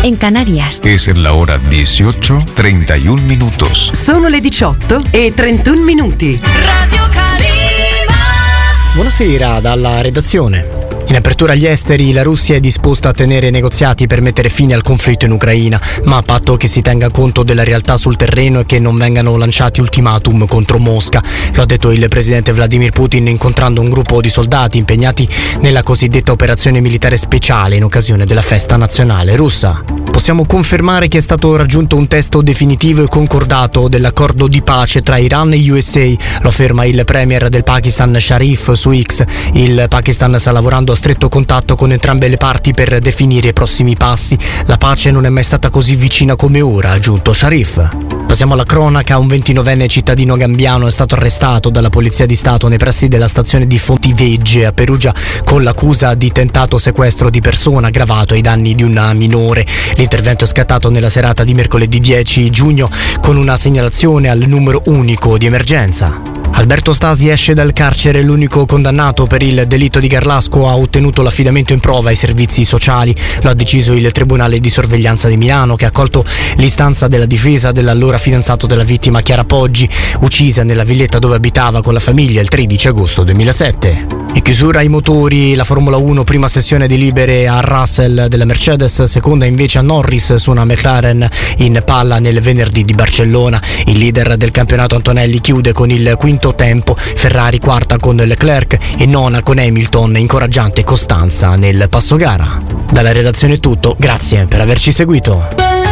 en Canarias. Es la hora 18:31 minutos. Sono le 18:31 minuti. Radio Calima. Buonasera dalla redazione. In apertura agli esteri, la Russia è disposta a tenere negoziati per mettere fine al conflitto in Ucraina, ma a patto che si tenga conto della realtà sul terreno e che non vengano lanciati ultimatum contro Mosca. Lo ha detto il presidente Vladimir Putin incontrando un gruppo di soldati impegnati nella cosiddetta operazione militare speciale in occasione della festa nazionale russa. Possiamo confermare che è stato raggiunto un testo definitivo e concordato dell'accordo di pace tra Iran e USA, lo afferma il premier del Pakistan Sharif su X. Il Pakistan sta lavorando a stretto contatto con entrambe le parti per definire i prossimi passi. La pace non è mai stata così vicina come ora, ha aggiunto Sharif. Passiamo alla cronaca. Un 29enne cittadino gambiano è stato arrestato dalla Polizia di Stato nei pressi della stazione di Fontivegge a Perugia con l'accusa di tentato sequestro di persona aggravato ai danni di una minore. L'intervento è scattato nella serata di mercoledì 10 giugno con una segnalazione al numero unico di emergenza. Alberto Stasi esce dal carcere. L'unico condannato per il delitto di Garlasco ha ottenuto l'affidamento in prova ai servizi sociali. Lo ha deciso il Tribunale di Sorveglianza di Milano, che ha accolto l'istanza della difesa dell'allora fidanzato della vittima, Chiara Poggi, uccisa nella villetta dove abitava con la famiglia il 13 agosto 2007. In chiusura ai motori, la Formula 1, prima sessione di libere a Russell della Mercedes, seconda invece a Norris su una McLaren in palla nel venerdì di Barcellona. Il leader del campionato Antonelli chiude con il quinto tempo, Ferrari quarta con Leclerc e nona con Hamilton, incoraggiante costanza nel passo gara. Dalla redazione è tutto, grazie per averci seguito.